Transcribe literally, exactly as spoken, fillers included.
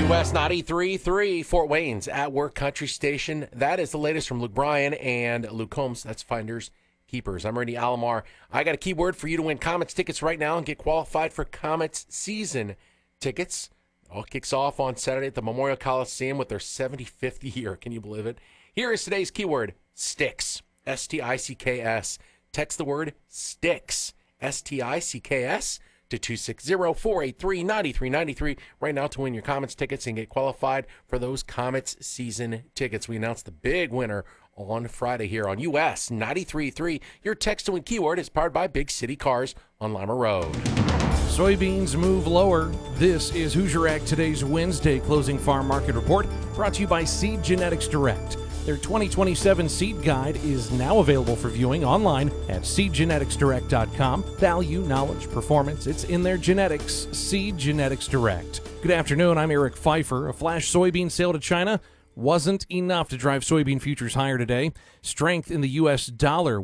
U S ninety-three point three, Fort Wayne's At Work Country Station. That is the latest from Luke Bryan and Luke Combs. That's Finders Keepers. I'm Randy Alomar. I got a keyword for you to win Comets tickets right now and get qualified for Comets season tickets. All kicks off on Saturday at the Memorial Coliseum with their seventy-fifth year. Can you believe it? Here is today's keyword, Sticks. S T I C K S. Text the word Sticks. S T I C K S. to two six zero, four eight three, nine three nine three right now to win your Comets tickets and get qualified for those Comets season tickets. We announced the big winner on Friday here on U S ninety-three point three. Your text to win keyword is powered by Big City Cars on Lima Road. Soybeans move lower. This is Hoosier Ag Today's Wednesday closing farm market report, brought to you by Seed Genetics Direct. Their twenty twenty-seven seed guide is now available for viewing online at seed genetics direct dot com. Value, knowledge, performance, it's in their genetics. Seed Genetics Direct. Good afternoon, I'm Eric Pfeiffer. A flash soybean sale to China wasn't enough to drive soybean futures higher today. Strength in the U S dollar